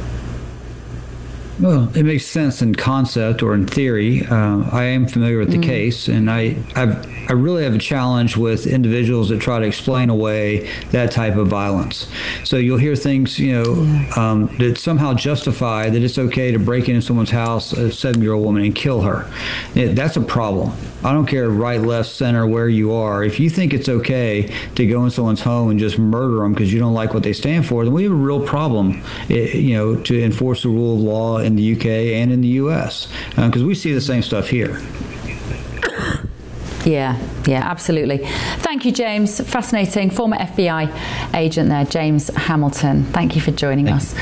Well, it makes sense in concept or in theory. I am familiar with the case, and I really have a challenge with individuals that try to explain away that type of violence. So you'll hear things, that somehow justify that it's okay to break into someone's house, a 7-year-old woman, and kill her. That's a problem. I don't care right, left, center, where you are. If you think it's okay to go in someone's home and just murder them because you don't like what they stand for, then we have a real problem, to enforce the rule of law in the UK and in the US, because we see the same stuff here. Yeah, absolutely. Thank you, James. Fascinating. Former FBI agent there, James Hamilton. Thank you for joining us.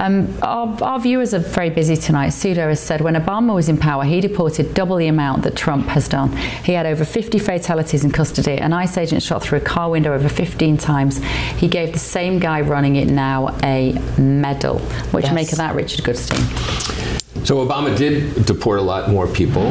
Our viewers are very busy tonight. Sudo has said when Obama was in power, he deported double the amount that Trump has done. He had over 50 fatalities in custody. An ICE agent shot through a car window over 15 times. He gave the same guy running it now a medal. What do you make of that, Richard Goodstein? So Obama did deport a lot more people.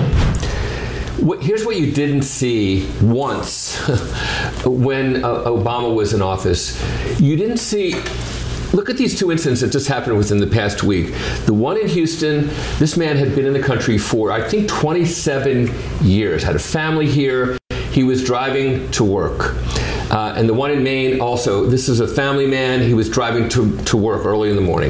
Here's what you didn't see once when Obama was in office. You didn't see, look at these two incidents that just happened within the past week. The one in Houston, this man had been in the country for, I think, 27 years, had a family here. He was driving to work. And the one in Maine also, this is a family man. He was driving to work early in the morning.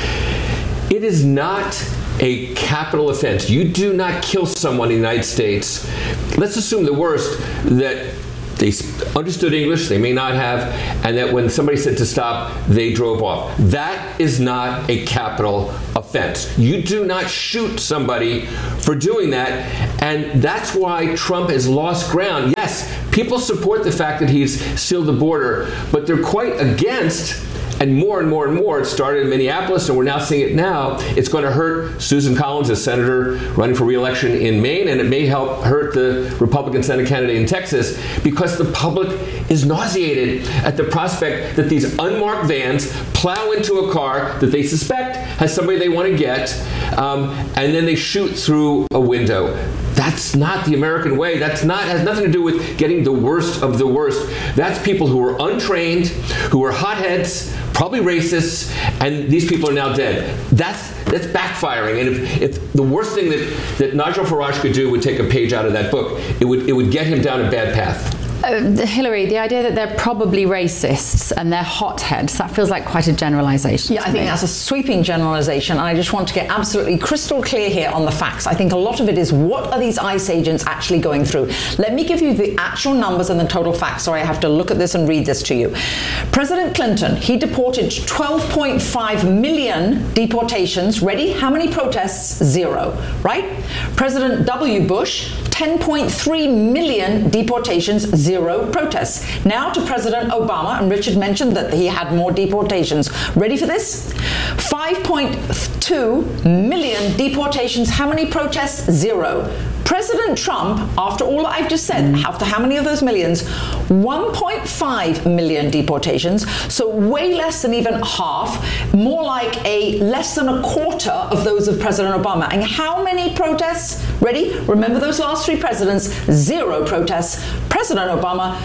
It is not a capital offense. You do not kill someone in the United States. Let's assume the worst, that they understood English, they may not have, and that when somebody said to stop, they drove off. That is not a capital offense. You do not shoot somebody for doing that, and that's why Trump has lost ground. Yes, people support the fact that he's sealed the border, but they're quite against. And more, it started in Minneapolis, and we're now seeing it now. It's going to hurt Susan Collins, a senator running for re-election in Maine, and it may help hurt the Republican Senate candidate in Texas, because the public is nauseated at the prospect that these unmarked vans plow into a car that they suspect has somebody they want to get, and then they shoot through a window. That's not the American way. Has nothing to do with getting the worst of the worst. That's people who are untrained, who are hotheads, probably racists, and these people are now dead. That's backfiring. And if the worst thing that Nigel Farage could do would take a page out of that book, it would get him down a bad path. Hillary, the idea that they're probably racists and they're hotheads, that feels like quite a generalization. Yeah, I think that's a sweeping generalization, and I just want to get absolutely crystal clear here on the facts. I think a lot of it is, what are these ICE agents actually going through? Let me give you the actual numbers and the total facts. Sorry, I have to look at this and read this to you. President Clinton, he deported 12.5 million deportations. Ready? How many protests? 0, right? President W. Bush, 10.3 million deportations, 0 protests. Now to President Obama, and Richard mentioned that he had more deportations. Ready for this? 5.2 million deportations. How many protests? 0. President Trump, after all that I've just said, after how many of those millions? 1.5 million deportations, so way less than even half, more like less than a quarter of those of President Obama. And how many protests? Ready? Remember those last 3 presidents? 0 protests. President Obama,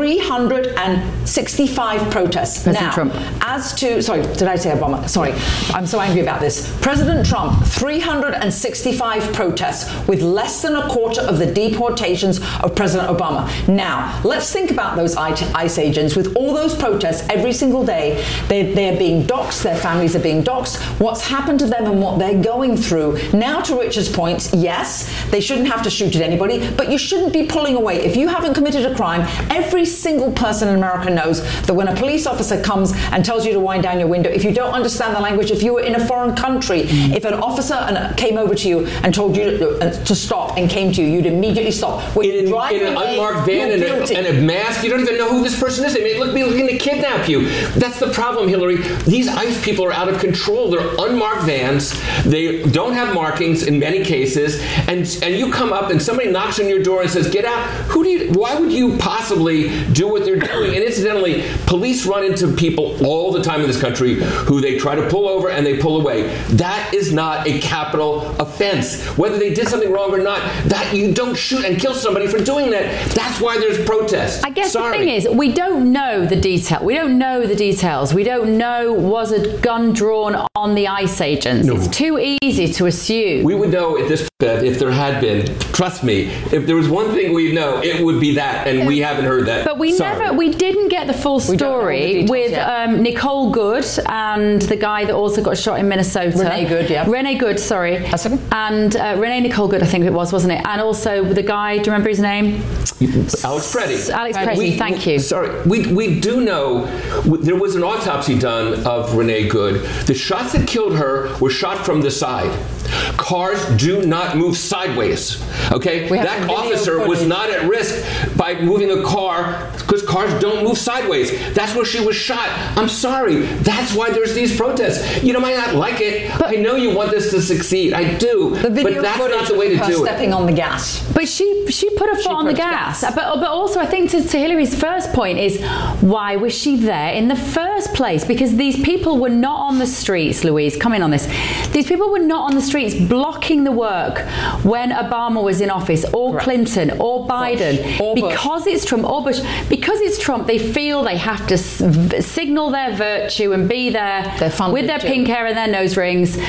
365 protests. President Trump. Sorry, did I say Obama? Sorry, I'm so angry about this. President Trump, 365 protests, with less than a quarter of the deportations of President Obama. Now, let's think about those ICE agents with all those protests every single day. They're being doxxed, their families are being doxxed, what's happened to them and what they're going through. Now, to Richard's point, yes, they shouldn't have to shoot at anybody, but you shouldn't be pulling away. If you haven't committed a crime, every single person in America knows that when a police officer comes and tells you to wind down your window, if you don't understand the language, if you were in a foreign country, if an officer came over to you and told you to stop and came to you, you'd immediately stop. In an unmarked van and a mask, you don't even know who this person is. They may be looking to kidnap you. That's the problem, Hillary. These ICE people are out of control. They're unmarked vans. They don't have markings in many cases. And you come up and somebody knocks on your door and says, "Get out." Why would you possibly do what they're doing? And incidentally, police run into people all the time in this country who they try to pull over and they pull away. That is not a capital offense. Whether they did something wrong or not, that you don't shoot and kill somebody for doing that. That's why there's protests. I guess the thing is, we don't know the detail. We don't know the details. We don't know, was a gun drawn on the ICE agents. It's too easy to assume. We would know at this point if there had been, trust me, if there was one thing we'd know, it would be that, and we haven't heard that. But we didn't get the full story with Nicole Good and the guy that also got shot in Minnesota. Renee Good, yeah. Renee Good, sorry. That's okay. And Renee Nicole Good, I think it was, wasn't it? And also the guy, do you remember his name? Alex Preddy. Alex Preddy, thank you. Sorry, we do know there was an autopsy done of Renee Good. The shots that killed her were shot from the side. Cars do not move sideways, okay? That officer was not at risk by moving a car because cars don't move sideways. That's where she was shot. I'm sorry. That's why there's these protests. You might not like it. But I know you want this to succeed. I do. The video but that's not the way to do it. Stepping on the gas. But she put her foot on the gas. But also I think to Hillary's first point is, why was she there in the first place? Because these people were not on the streets, Louise, come in on this. These people were not on the streets blocking the work when Obama was in office, or Clinton, or Biden, because it's Trump, or Bush. Because it's Trump, they feel they have to signal their virtue and be there with their pink hair and their nose rings,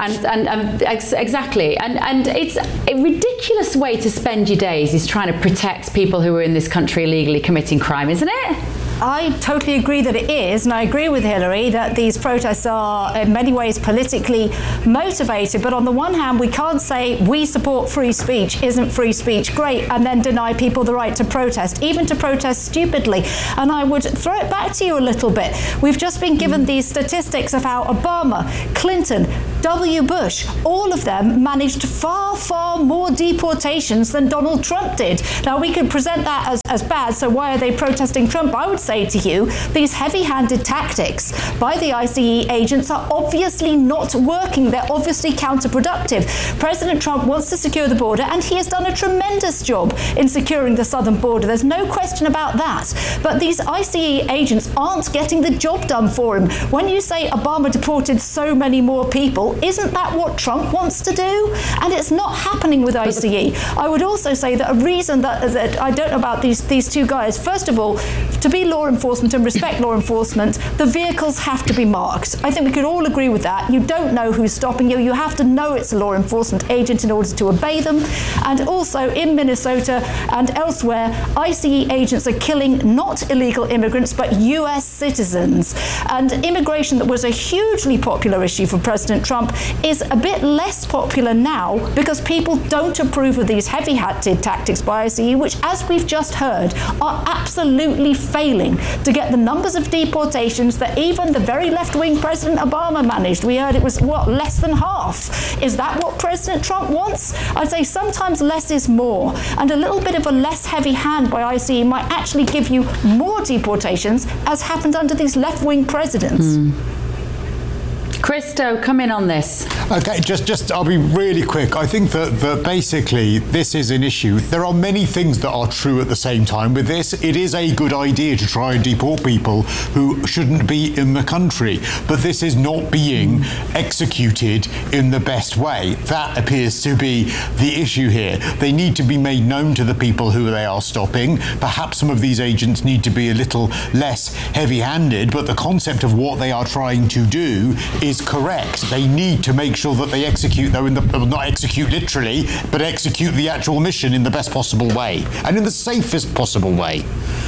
and exactly. And it's a ridiculous way to spend your days is trying to protect people who are in this country illegally committing crime, isn't it? I totally agree that it is, and I agree with Hillary that these protests are in many ways politically motivated, but on the one hand we can't say we support free speech, isn't free speech great, and then deny people the right to protest, even to protest stupidly. And I would throw it back to you a little bit. We've just been given these statistics of how Obama, Clinton, W. Bush, all of them managed far, far more deportations than Donald Trump did. Now we could present that as bad, so why are they protesting Trump? I would say to you, these heavy-handed tactics by the ICE agents are obviously not working. They're obviously counterproductive. President Trump wants to secure the border, and he has done a tremendous job in securing the southern border. There's no question about that. But these ICE agents aren't getting the job done for him. When you say Obama deported so many more people, isn't that what Trump wants to do? And it's not happening with ICE. I would also say that a reason that I don't know about these two guys, first of all, to be law enforcement and respect law enforcement, the vehicles have to be marked. I think we could all agree with that. You don't know who's stopping you. You have to know it's a law enforcement agent in order to obey them. And also in Minnesota and elsewhere, ICE agents are killing not illegal immigrants, but US citizens. And immigration, that was a hugely popular issue for President Trump, is a bit less popular now because people don't approve of these heavy-handed tactics by ICE, which, as we've just heard, are absolutely failing to get the numbers of deportations that even the very left-wing President Obama managed. We heard it was, less than half. Is that what President Trump wants? I'd say sometimes less is more, and a little bit of a less heavy hand by ICE might actually give you more deportations, as happened under these left-wing presidents. Christo, come in on this. Okay, just I'll be really quick. I think that basically this is an issue. There are many things that are true at the same time with this. It is a good idea to try and deport people who shouldn't be in the country, but this is not being executed in the best way. That appears to be the issue here. They need to be made known to the people who they are stopping. Perhaps some of these agents need to be a little less heavy-handed, but the concept of what they are trying to do is correct. They need to make sure that they execute, though, not execute literally, but execute the actual mission in the best possible way and in the safest possible way.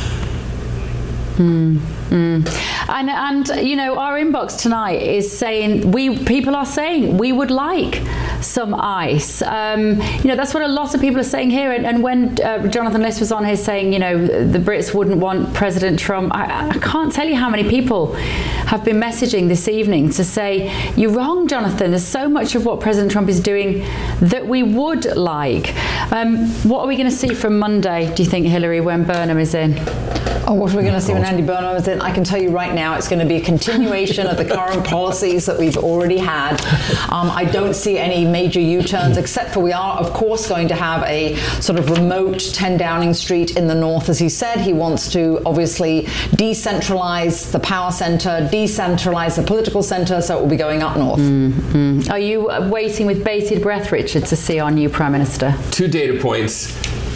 And you know, our inbox tonight is saying people are saying we would like some ICE. You know, that's what a lot of people are saying here. And when Jonathan List was on here saying, you know, the Brits wouldn't want President Trump, I can't tell you how many people have been messaging this evening to say, you're wrong, Jonathan. There's so much of what President Trump is doing that we would like. What are we going to see from Monday, do you think, Hillary, when Burnham is in? Oh, what are we going to see when Andy Burnham is in? I can tell you right now, it's going to be a continuation of the current policies that we've already had. I don't see any major U-turns, except for we are, of course, going to have a sort of remote 10 Downing Street in the north. As he said, he wants to obviously decentralize the power center, decentralize the political center, so it will be going up north. Mm-hmm. Are you waiting with bated breath, Richard, to see our new Prime Minister? 2 data points.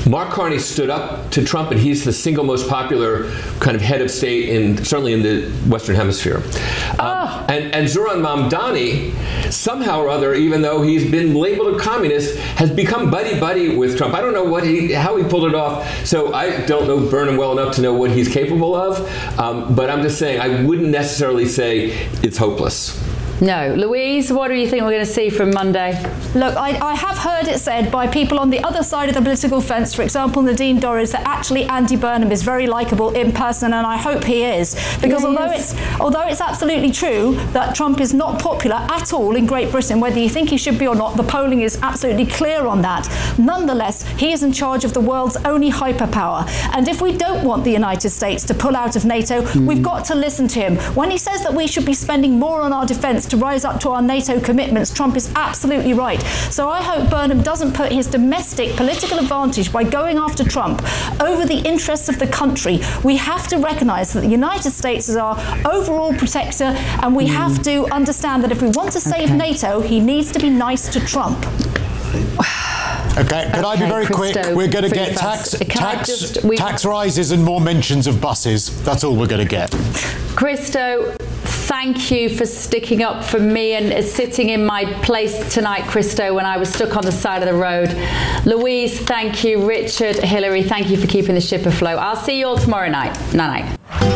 Mark Carney stood up to Trump, and he's the single most popular kind of head of state certainly in the Western Hemisphere. And Zoran Mamdani, somehow or other, even though he's been labeled a communist, has become buddy-buddy with Trump. I don't know how he pulled it off, so I don't know Burnham well enough to know what he's capable of, but I'm just saying I wouldn't necessarily say it's hopeless. No. Louise, what do you think we're going to see from Monday? Look, I have heard it said by people on the other side of the political fence, for example, Nadine Dorries, that actually Andy Burnham is very likeable in person, and I hope he is. Because although it's absolutely true that Trump is not popular at all in Great Britain, whether you think he should be or not, the polling is absolutely clear on that. Nonetheless, he is in charge of the world's only hyperpower. And if we don't want the United States to pull out of NATO, we've got to listen to him. When he says that we should be spending more on our defence to rise up to our NATO commitments, Trump is absolutely right. So I hope Burnham doesn't put his domestic political advantage by going after Trump over the interests of the country. We have to recognise that the United States is our overall protector, and we have to understand that if we want to save NATO, he needs to be nice to Trump. Okay, can I be very quick? We're going to get tax rises and more mentions of buses. That's all we're going to get. Christo, thank you for sticking up for me and sitting in my place tonight, Christo, when I was stuck on the side of the road. Louise, thank you. Richard, Hillary, thank you for keeping the ship afloat. I'll see you all tomorrow night. Night-night.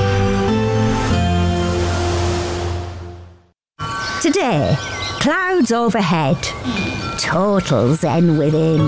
Today, clouds overhead, total zen within.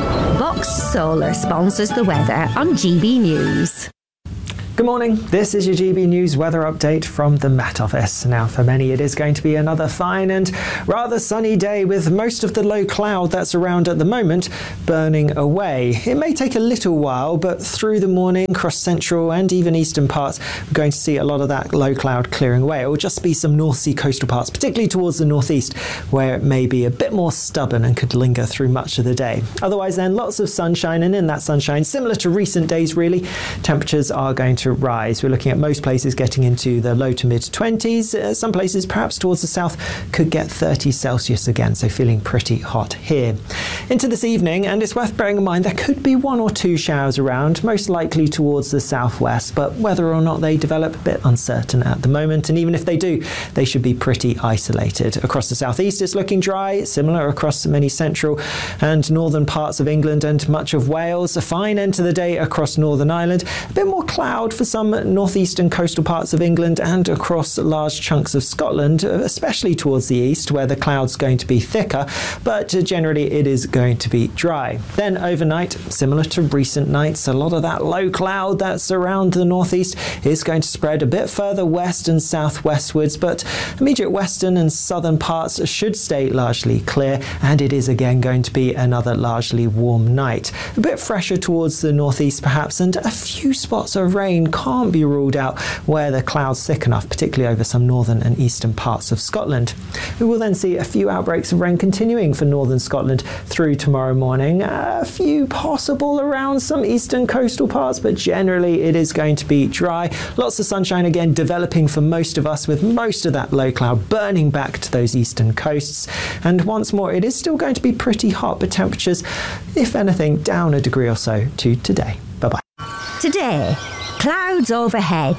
Box Solar sponsors the weather on GB News. Good morning, this is your GB News weather update from the Met Office. Now for many it is going to be another fine and rather sunny day with most of the low cloud that's around at the moment burning away. It may take a little while, but through the morning across central and even eastern parts we're going to see a lot of that low cloud clearing away. It will just be some North Sea coastal parts, particularly towards the northeast, where it may be a bit more stubborn and could linger through much of the day. Otherwise then, lots of sunshine, and in that sunshine, similar to recent days really, temperatures are going to rise. We're looking at most places getting into the low to mid 20s. Some places, perhaps towards the south, could get 30 Celsius again, so feeling pretty hot here. Into this evening, and it's worth bearing in mind there could be 1 or 2 showers around, most likely towards the southwest, but whether or not they develop, a bit uncertain at the moment, and even if they do, they should be pretty isolated. Across the southeast it's looking dry, similar across many central and northern parts of England and much of Wales. A fine end to the day across Northern Ireland, a bit more cloud for some northeastern coastal parts of England and across large chunks of Scotland, especially towards the east where the cloud's going to be thicker, but generally it is going to be dry. Then overnight, similar to recent nights, a lot of that low cloud that's around the northeast is going to spread a bit further west and southwestwards, but immediate western and southern parts should stay largely clear, and it is again going to be another largely warm night. A bit fresher towards the northeast perhaps, and a few spots of rain can't be ruled out where the cloud's thick enough, particularly over some northern and eastern parts of Scotland. We will then see a few outbreaks of rain continuing for northern Scotland through tomorrow morning. A few possible around some eastern coastal parts, but generally it is going to be dry. Lots of sunshine again developing for most of us, with most of that low cloud burning back to those eastern coasts. And once more, it is still going to be pretty hot, but temperatures, if anything, down a degree or so to today. Bye-bye. Today, clouds overhead,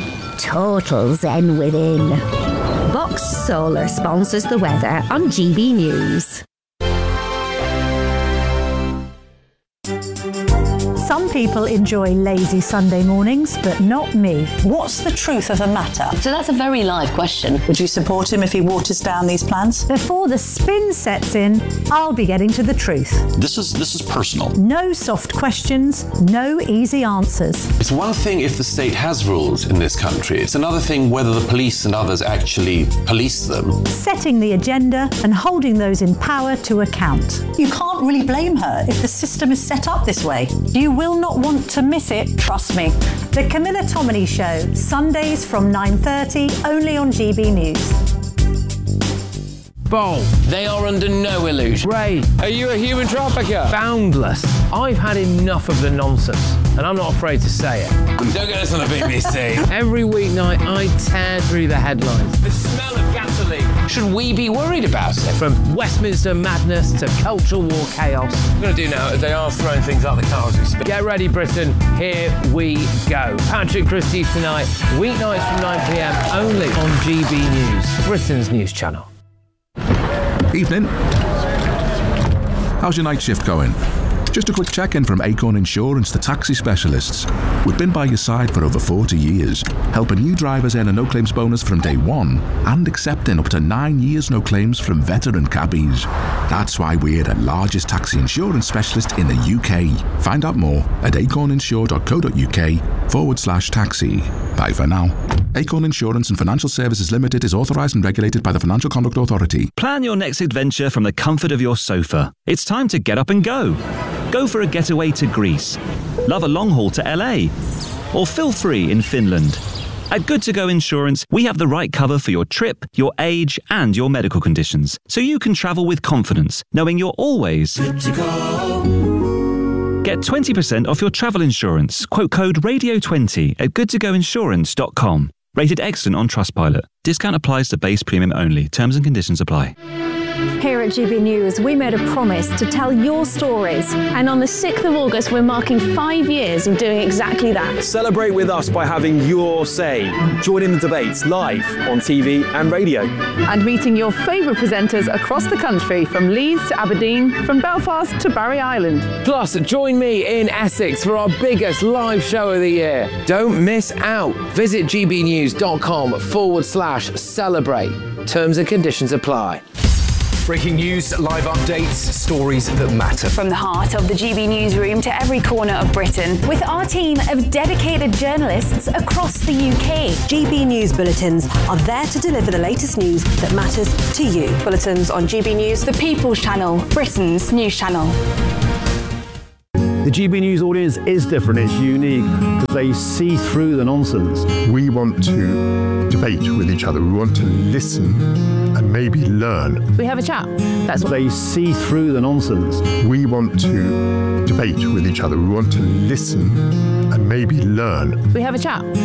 total zen within. Box Solar sponsors the weather on GB News. Some people enjoy lazy Sunday mornings, but not me. What's the truth of the matter? So that's a very live question. Would you support him if he waters down these plans? Before the spin sets in, I'll be getting to the truth. This is personal. No soft questions, no easy answers. It's one thing if the state has rules in this country. It's another thing whether the police and others actually police them. Setting the agenda and holding those in power to account. You can't really blame her if the system is set up this way. You will not want to miss it, trust me. The Camilla Tominey Show, Sundays from 9:30, only on GB News. Bold. They are under no illusion. Ray, are you a human trafficker? Boundless. I've had enough of the nonsense, and I'm not afraid to say it. Don't get us on the BBC. Every weeknight, I tear through the headlines. The smell of gasoline. should we be worried about it? From Westminster madness to cultural war chaos. We're going to do now, they are throwing things out the car as we speak. Get ready, Britain. Here we go. Patrick Christie tonight, weeknights from 9 p.m. only on GB News, Britain's news channel. Evening. How's your night shift going? Just a quick check-in from Acorn Insurance, the taxi specialists. We've been by your side for over 40 years, helping new drivers earn a no-claims bonus from day one and accepting up to 9 years no claims from veteran cabbies. That's why we're the largest taxi insurance specialist in the UK. Find out more at acorninsure.co.uk/taxi. Bye for now. Acorn Insurance and Financial Services Limited is authorised and regulated by the Financial Conduct Authority. Plan your next adventure from the comfort of your sofa. It's time to get up and go. Go for a getaway to Greece. Love a long haul to LA. Or feel free in Finland. At Good To Go Insurance, we have the right cover for your trip, your age, and your medical conditions, so you can travel with confidence, knowing you're always good to go. Get 20% off your travel insurance. Quote code RADIO20 at goodtogoinsurance.com. Rated excellent on Trustpilot. Discount applies to base premium only. Terms and conditions apply. Here at GB News, we made a promise to tell your stories. And on the 6th of August, we're marking 5 years of doing exactly that. Celebrate with us by having your say. Join in the debates live on TV and radio. And meeting your favourite presenters across the country, from Leeds to Aberdeen, from Belfast to Barry Island. Plus, join me in Essex for our biggest live show of the year. Don't miss out. Visit gbnews.com/celebrate. Terms and conditions apply. Breaking news, live updates, stories that matter. From the heart of the GB newsroom to every corner of Britain, with our team of dedicated journalists across the UK. GB News Bulletins are there to deliver the latest news that matters to you. Bulletins on GB News, the People's Channel, Britain's news channel. The GB News audience is different, it's unique, because they see through the nonsense. We want to debate with each other, we want to listen and maybe learn. We have a chat. That's what they see through the nonsense. We want to debate with each other, we want to listen and maybe learn. We have a chat.